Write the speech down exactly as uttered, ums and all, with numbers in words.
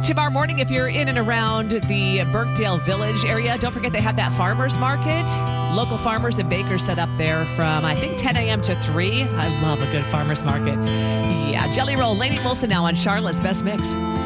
Tomorrow morning, if you're in and around the Birkdale Village area, don't forget they have that farmers market. Local farmers and bakers set up there from, I think, ten a.m. to three. I love a good farmers market. Yeah, Jelly Roll, Lainey Wilson now on Charlotte's Best Mix.